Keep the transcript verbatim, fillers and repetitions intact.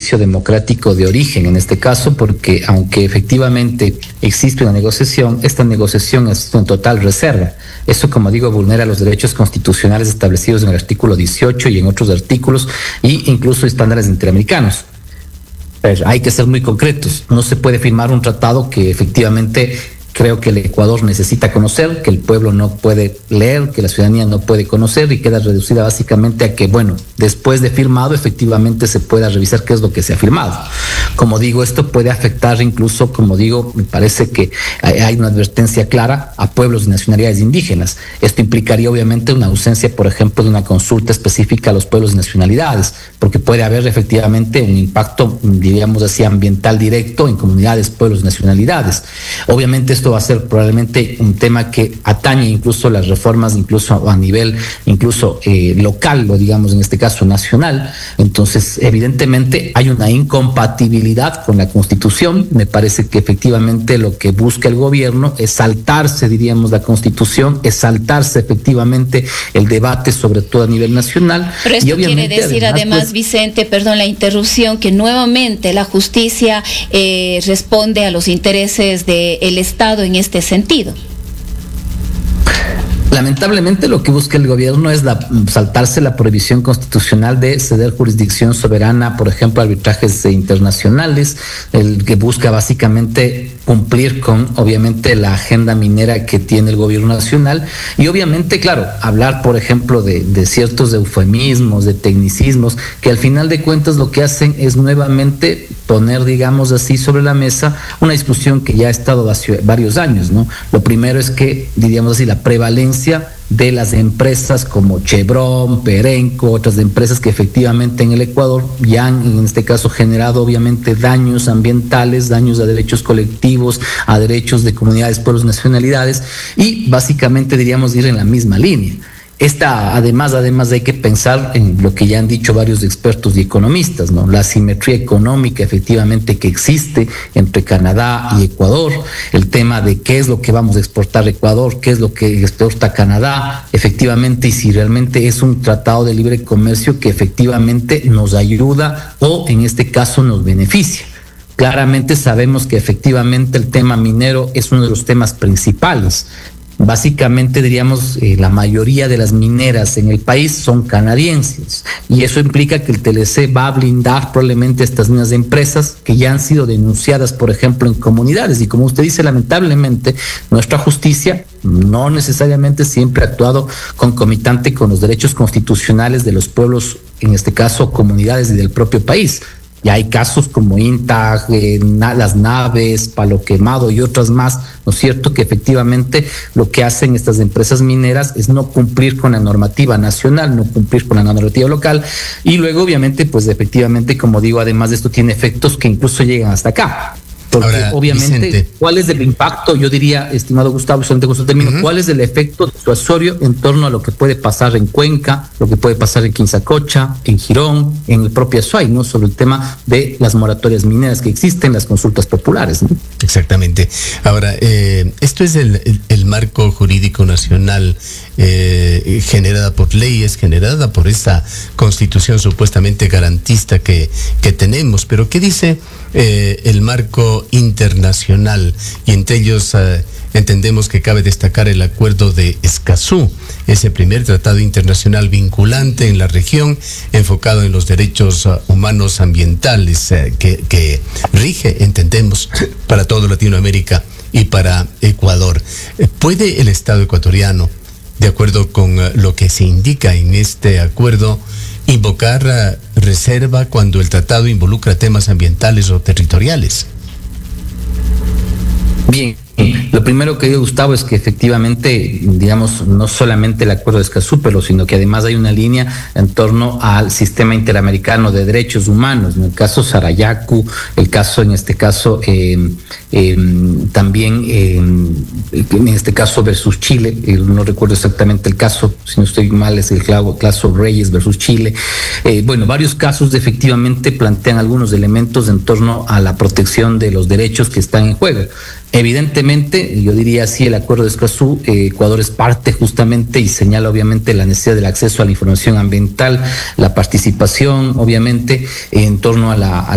ejercicio democrático de origen en este caso, porque aunque efectivamente existe una negociación, esta negociación es en total reserva. Eso, como digo, vulnera los derechos constitucionales establecidos en el artículo dieciocho y en otros artículos, e incluso estándares interamericanos. Pero hay que ser muy concretos. No se puede firmar un tratado que efectivamente creo que el Ecuador necesita conocer, que el pueblo no puede leer, que la ciudadanía no puede conocer, y queda reducida básicamente a que, bueno, después de firmado, efectivamente se pueda revisar qué es lo que se ha firmado. Como digo, esto puede afectar incluso, como digo, me parece que hay una advertencia clara a pueblos y nacionalidades indígenas. Esto implicaría obviamente una ausencia, por ejemplo, de una consulta específica a los pueblos y nacionalidades, porque puede haber efectivamente un impacto, diríamos así, ambiental directo en comunidades, pueblos y nacionalidades. Obviamente esto va a ser probablemente un tema que atañe incluso las reformas, incluso a nivel incluso eh, local, o digamos en este caso nacional. Entonces, evidentemente hay una incompatibilidad con la Constitución. Me parece que efectivamente lo que busca el gobierno es saltarse, diríamos, la Constitución, es saltarse efectivamente el debate, sobre todo a nivel nacional. Pero esto y quiere decir además, además pues, Vicente, perdón la interrupción, que nuevamente la justicia eh, responde a los intereses del Estado en este sentido. Lamentablemente lo que busca el gobierno es la, saltarse la prohibición constitucional de ceder jurisdicción soberana, por ejemplo, a arbitrajes internacionales, el que busca básicamente cumplir con, obviamente, la agenda minera que tiene el gobierno nacional, y obviamente, claro, hablar, por ejemplo, de, de ciertos eufemismos, de tecnicismos, que al final de cuentas lo que hacen es nuevamente poner, digamos así, sobre la mesa una discusión que ya ha estado varios años, ¿no? Lo primero es que, diríamos así, la prevalencia de las empresas como Chevron, Perenco, otras empresas que efectivamente en el Ecuador ya han, en este caso, generado obviamente daños ambientales, daños a derechos colectivos, a derechos de comunidades, pueblos, nacionalidades, y básicamente diríamos ir en la misma línea. Esta, además, además hay que pensar en lo que ya han dicho varios expertos y economistas, ¿no? La asimetría económica efectivamente que existe entre Canadá y Ecuador, el tema de qué es lo que vamos a exportar a Ecuador, qué es lo que exporta Canadá, efectivamente, y si realmente es un tratado de libre comercio que efectivamente nos ayuda o en este caso nos beneficia. Claramente sabemos que efectivamente el tema minero es uno de los temas principales. Básicamente diríamos eh, la mayoría de las mineras en el país son canadienses, y eso implica que el T L C va a blindar probablemente estas mismas empresas que ya han sido denunciadas, por ejemplo, en comunidades, y como usted dice, lamentablemente nuestra justicia no necesariamente siempre ha actuado concomitante con los derechos constitucionales de los pueblos, en este caso comunidades y del propio país. Ya hay casos como INTAG, eh, na, las naves, Palo Quemado y otras más, ¿no es cierto?, que efectivamente lo que hacen estas empresas mineras es no cumplir con la normativa nacional, no cumplir con la normativa local, y luego obviamente, pues efectivamente, como digo, además de esto tiene efectos que incluso llegan hasta acá. Porque ahora, obviamente, Vicente, ¿cuál es el impacto? Yo diría, estimado Gustavo, solamente con su término, uh-huh. ¿cuál es el efecto disuasorio en torno a lo que puede pasar en Cuenca, lo que puede pasar en Quinzacocha, en Girón, en el propio Azuay, ¿no? Sobre el tema de las moratorias mineras que existen, las consultas populares, ¿no? Exactamente. Ahora, eh, esto es el, el, el marco jurídico nacional eh, generada por leyes, generada por esta constitución supuestamente garantista que, que tenemos, pero ¿qué dice eh, el marco internacional? Y entre ellos eh, entendemos que cabe destacar el acuerdo de Escazú, ese primer tratado internacional vinculante en la región enfocado en los derechos uh, humanos ambientales uh, que, que rige, entendemos, para toda Latinoamérica y para Ecuador. ¿Puede el Estado ecuatoriano, de acuerdo con uh, lo que se indica en este acuerdo, invocar uh, reserva cuando el tratado involucra temas ambientales o territoriales? Bien, lo primero que digo, Gustavo, es que efectivamente, digamos, no solamente el acuerdo de Escazú, pero sino que además hay una línea en torno al sistema interamericano de derechos humanos, en el caso Sarayaku, el caso, en este caso, eh, eh, también, eh, en este caso versus Chile, eh, no recuerdo exactamente el caso, si no estoy mal, es el caso Reyes versus Chile. Eh, bueno, varios casos efectivamente plantean algunos elementos en torno a la protección de los derechos que están en juego. Evidentemente, yo diría así, el acuerdo de Escazú, eh, Ecuador es parte justamente y señala obviamente la necesidad del acceso a la información ambiental, la participación obviamente en torno a la, a